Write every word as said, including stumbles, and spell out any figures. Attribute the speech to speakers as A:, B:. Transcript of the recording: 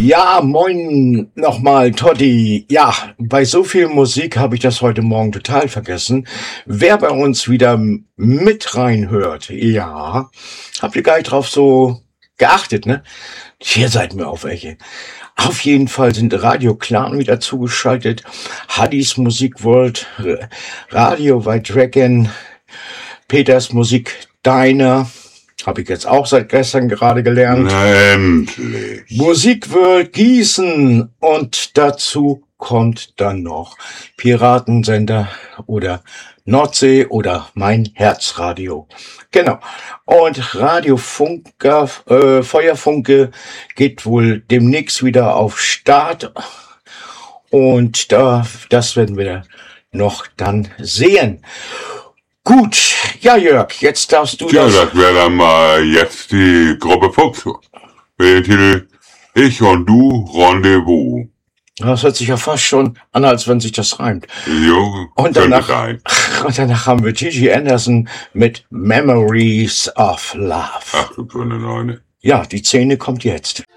A: Ja, moin nochmal, Totti. Ja, bei so viel Musik habe ich das heute Morgen total vergessen. Wer bei uns wieder mit reinhört, ja, habt ihr gar nicht drauf so geachtet, ne? Hier seid mir auf welche. Auf jeden Fall sind Radio Clan wieder zugeschaltet. Haddis Musik World, Radio White Dragon, Peters Musik Diner. Habe ich jetzt auch seit gestern gerade gelernt.
B: Endlich.
A: Musikworld Gießen. Und dazu kommt dann noch Piratensender oder Nordsee oder mein Herzradio. Genau. Und Radio Funker, äh, Feuerfunke geht wohl demnächst wieder auf Start. Und da, das werden wir noch dann sehen. Gut, ja Jörg, jetzt darfst du
B: Tja,
A: das...
B: das wäre dann mal jetzt die Gruppe Fuchs mit dem Titel Ich und Du Rendezvous.
A: Das hört sich ja fast schon an, als wenn sich das reimt.
B: Jo,
A: Und
B: könnte
A: danach,
B: sein.
A: und danach haben wir Gigi Anderson mit Memories of Love.
B: Ach du grüne Neune.
A: Ja, die Szene kommt jetzt.